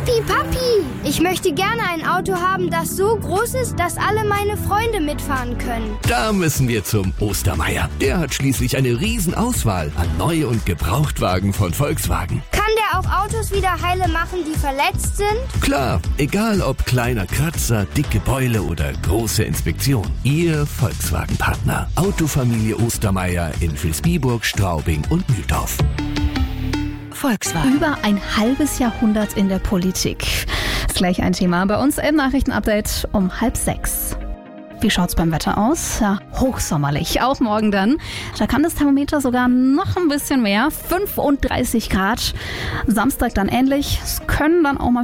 Papi, ich möchte gerne ein Auto haben, das so groß ist, dass alle meine Freunde mitfahren können. Da müssen wir zum Ostermeier. Der hat schließlich eine Riesenauswahl an Neu- und Gebrauchtwagen von Volkswagen. Kann der auch Autos wieder heile machen, die verletzt sind? Klar, egal ob kleiner Kratzer, dicke Beule oder große Inspektion. Ihr Volkswagen-Partner. Autofamilie Ostermeier in Vilsbiburg, Straubing und Mühldorf. Volkswagen. Über ein halbes Jahrhundert in der Politik. Ist gleich ein Thema bei uns im Nachrichtenupdate um 5:30. Wie schaut's beim Wetter aus? Ja, hochsommerlich. Auch morgen dann. Da kann das Thermometer sogar noch ein bisschen mehr. 35 Grad. Samstag dann ähnlich. Es können dann auch mal